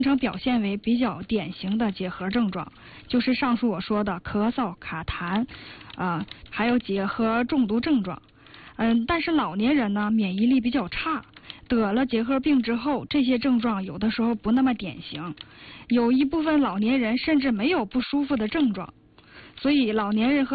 常表现为比较典型的结核症状，就是上述我说的咳嗽、卡痰，还有结核中毒症状。但是老年人呢，免疫力比较差，得了结核病之后，这些症状有的时候不那么典型，有一部分老年人甚至没有不舒服的症状。所以老年人和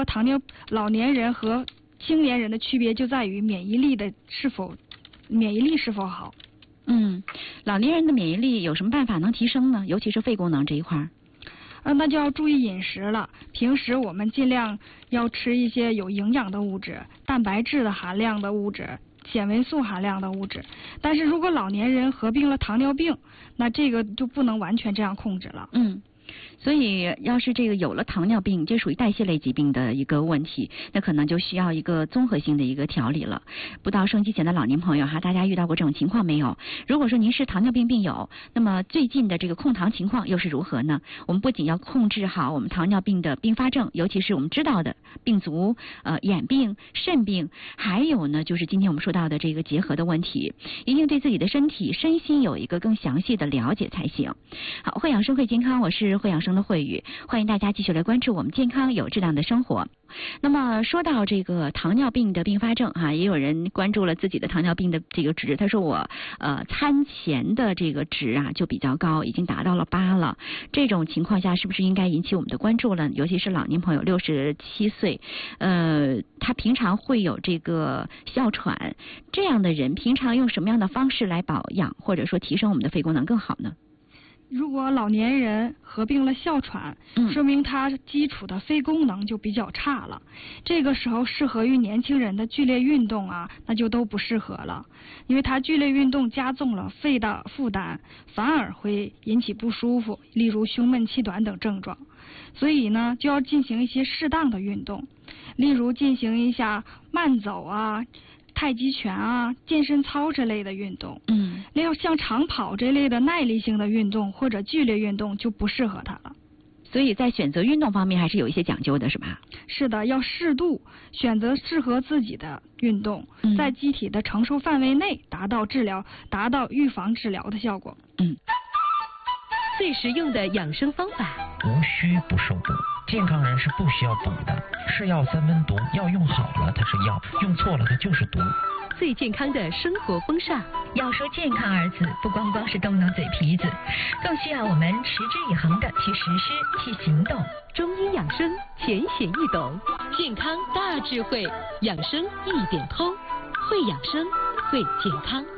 青年人的区别就在于免疫力是否好。 老年人的免疫力有什么办法能提升呢？尤其是肺功能这一块。 那就要注意饮食了。平时我们尽量要吃一些有营养的物质，蛋白质的含量的物质，纤维素含量的物质。但是如果老年人合并了糖尿病，那这个就不能完全这样控制了。 所以要是这个有了糖尿病，这属于代谢类疾病的一个问题，那可能就需要一个综合性的一个调理了。不到收音机前的老年朋友哈，大家遇到过这种情况没有？如果说您是糖尿病病友，那么最近的这个控糖情况又是如何呢？我们不仅要控制好我们糖尿病的并发症，尤其是我们知道的病足、眼病、肾病，还有呢就是今天我们说到的这个结核的问题，一定对自己的身体身心有一个更详细的了解才行。好，会养生会健康，我是会养生的慧宇，欢迎大家继续来关注我们健康有质量的生活。那么说到这个糖尿病的并发症也有人关注了自己的糖尿病的这个值，他说我餐前的这个值就比较高，已经达到了8了。这种情况下是不是应该引起我们的关注了？尤其是老年朋友67岁，他平常会有这个哮喘，这样的人平常用什么样的方式来保养，或者说提升我们的肺功能更好呢？ 如果老年人合并了哮喘，说明他基础的肺功能就比较差了。这个时候适合于年轻人的剧烈运动那就都不适合了，因为他剧烈运动加重了肺的负担，反而会引起不舒服，例如胸闷气短等症状。所以呢，就要进行一些适当的运动，例如进行一下慢走太极拳健身操这类的运动。要像长跑这类的耐力性的运动或者剧烈运动就不适合他了。 所以在选择运动方面还是有一些讲究的，是吧？ 是的，要适度选择适合自己的运动，在机体的承受范围内达到预防治疗的效果。 最实用的养生方法， 无需不受毒。健康人是不需要补的，是药三分毒，药用好了它是药，用错了它就是毒。 最健康的生活风尚， 要说健康二字，不光是动动嘴皮子，更需要我们持之以恒的去实施、去行动。 中医养生浅显易懂，健康大智慧，养生一点通，会养生，会健康。